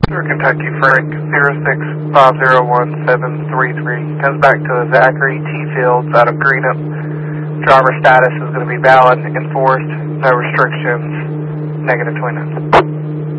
Kentucky Frank 06501733 comes back to Zachary T. Fields out of Greenup. Driver status is going to be valid, enforced, no restrictions, negative 29.